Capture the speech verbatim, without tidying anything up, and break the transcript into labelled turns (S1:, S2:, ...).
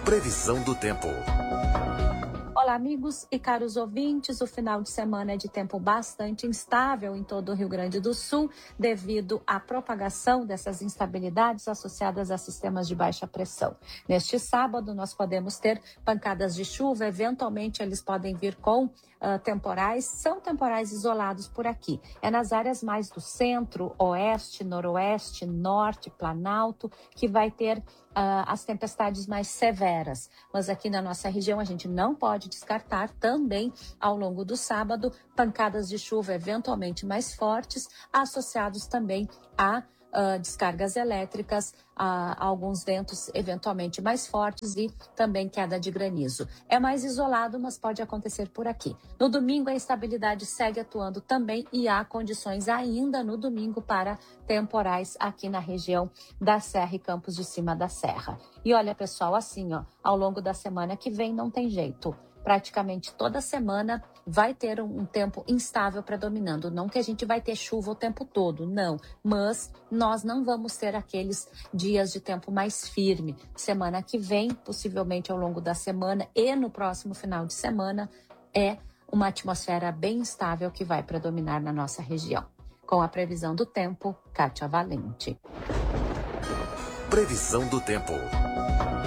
S1: Previsão do tempo.
S2: Olá, amigos e caros ouvintes. O final de semana é de tempo bastante instável em todo o Rio Grande do Sul, devido à propagação dessas instabilidades associadas a sistemas de baixa pressão. Neste sábado, nós podemos ter pancadas de chuva, eventualmente eles podem vir com uh, temporais, são temporais isolados por aqui. É nas áreas mais do centro, oeste, noroeste, norte, Planalto, que vai ter Uh, as tempestades mais severas, mas aqui na nossa região a gente não pode descartar também ao longo do sábado pancadas de chuva eventualmente mais fortes, associados também a Uh, descargas elétricas, uh, alguns ventos eventualmente mais fortes e também queda de granizo. É mais isolado, mas pode acontecer por aqui. No domingo, a instabilidade segue atuando também e há condições ainda no domingo para temporais aqui na região da Serra e Campos de Cima da Serra. E olha, pessoal, assim, ó, ao longo da semana que vem não tem jeito. Praticamente toda semana vai ter um, um tempo instável predominando. Não que a gente vai ter chuva o tempo todo, não. Mas nós não vamos ter aqueles dias de tempo mais firme. Semana que vem, possivelmente ao longo da semana e no próximo final de semana, é uma atmosfera bem instável que vai predominar na nossa região. Com a previsão do tempo, Kátia Valente.
S1: Previsão do tempo.